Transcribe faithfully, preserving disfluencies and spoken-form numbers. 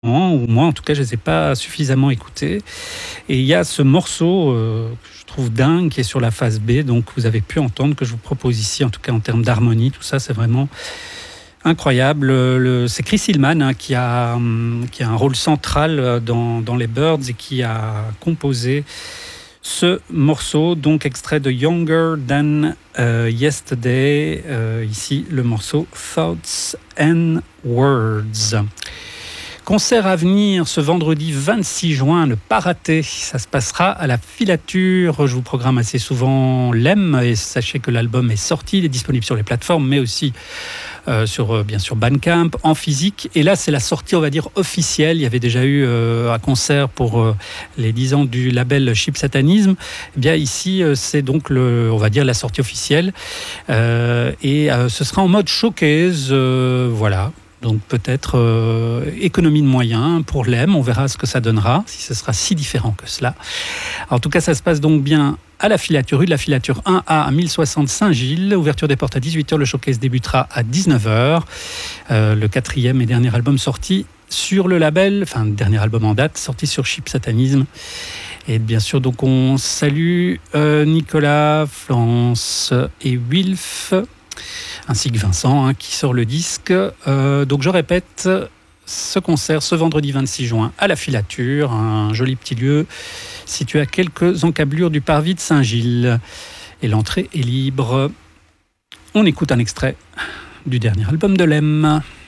ou moi en tout cas je les ai pas suffisamment écoutés. Et il y a ce morceau euh, que je trouve dingue qui est sur la face B, donc vous avez pu entendre, que je vous propose ici, en tout cas en termes d'harmonie, tout ça c'est vraiment incroyable. Le, c'est Chris Hillman hein, qui, a, qui a un rôle central dans, dans les Byrds et qui a composé ce morceau, donc extrait de Younger Than euh, Yesterday, euh, ici le morceau Thoughts and Words. Concert à venir ce vendredi vingt-six juin, ne pas rater. Ça se passera à la Filature. Je vous programme assez souvent l'E M et sachez que l'album est sorti, il est disponible sur les plateformes, mais aussi euh, sur euh, bien sûr Bandcamp, en physique. Et là, c'est la sortie, on va dire, officielle. Il y avait déjà eu euh, un concert pour euh, les dix ans du label Chip Satanism. Eh bien ici, euh, c'est donc le, on va dire, la sortie officielle. Euh, et euh, ce sera en mode showcase, euh, voilà. Donc peut-être euh, économie de moyens pour l'E M, on verra ce que ça donnera, si ce sera si différent que cela. En tout cas, ça se passe donc bien à la Filature, rue de la Filature un A, à mille soixante Saint-Gilles. Ouverture des portes à dix-huit heures, le showcase débutera à dix-neuf heures. Euh, le quatrième et dernier album sorti sur le label, enfin dernier album en date, sorti sur Chip Satanism. Et bien sûr, donc on salue euh, Nicolas, Florence et Wilf, ainsi que Vincent hein, qui sort le disque. Euh, donc je répète, ce concert ce vendredi vingt-six juin à la Filature, un joli petit lieu situé à quelques encablures du parvis de Saint-Gilles. Et l'entrée est libre. On écoute un extrait du dernier album de l'E M.